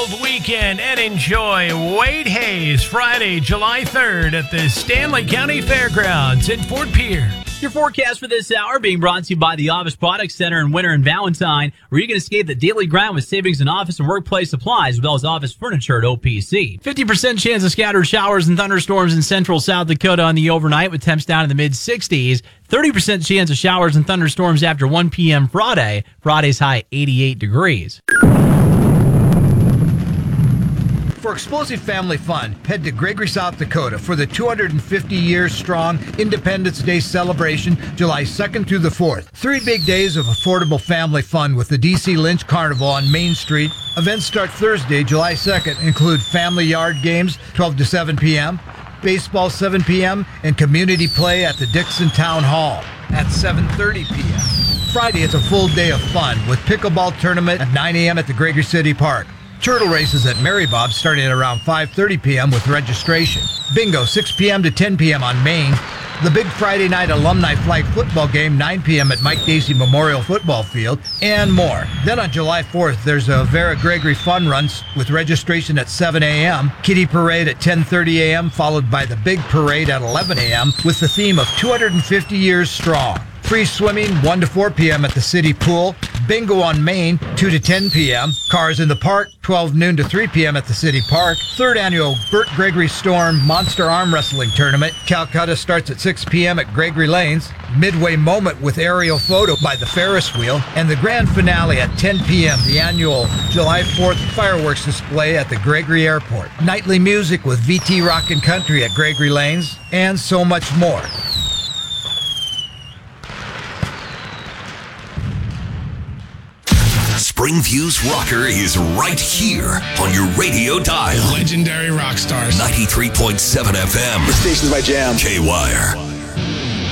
World weekend and enjoy Wade Hayes Friday, July 3rd at the Stanley County Fairgrounds in Fort Pierre. Your forecast for this hour being brought to you by the Office Products Center in Winter and Valentine, where you can escape the daily grind with savings in office and workplace supplies, as well as office furniture at OPC. 50% chance of scattered showers and thunderstorms in central South Dakota on the overnight, with temps down in the mid-60s. 30% chance of showers and thunderstorms after 1 p.m. Friday. Friday's high 88 degrees. For explosive family fun, head to Gregory, South Dakota for the 250-year-strong Independence Day celebration, July 2nd through the 4th. 3 big days of affordable family fun with the DC Lynch Carnival on Main Street. Events start Thursday, July 2nd, include family yard games, 12 to 7 p.m., baseball 7 p.m., and community play at the Dixon Town Hall at 7:30 p.m. Friday, it's a full day of fun with pickleball tournament at 9 a.m. at the Gregory City Park. Turtle races at Mary Bob's starting at around 5:30 p.m. with registration. Bingo 6 p.m. to 10 p.m. on Main. The big Friday night alumni flag football game 9 p.m. at Mike Dacey Memorial Football Field, and more. Then on July 4th, there's a Vera Gregory Fun Runs with registration at 7 a.m., Kitty Parade at 10:30 a.m., followed by the Big Parade at 11 a.m. with the theme of 250 Years Strong. Free swimming 1 to 4 p.m. at the city pool. Bingo on Main 2 to 10 p.m. Cars in the Park 12 noon to 3 p.m. at the city park. 3rd annual Burt Gregory Storm Monster Arm Wrestling Tournament. Calcutta starts at 6 p.m. at Gregory Lanes. Midway moment with aerial photo by the Ferris wheel. And the grand finale at 10 p.m. the annual July 4th fireworks display at the Gregory Airport. Nightly music with VT Rockin' Country at Gregory Lanes. And so much more. Springview's rocker is right here on your radio dial. Legendary rock stars. 93.7 FM. This station's my jam. K-Wire.